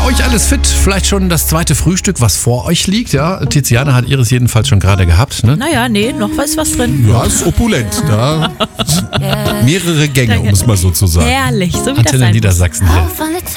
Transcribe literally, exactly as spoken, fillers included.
euch alles fit? Vielleicht schon das zweite Frühstück, was vor euch liegt, ja? Tiziana hat ihres jedenfalls schon gerade gehabt, ne? Naja, nee, noch ist was drin. Ja, ist opulent. Da mehrere Gänge, um es mal so zu sagen. Herrlich, so wie das Antenne sein muss. Niedersachsen hier.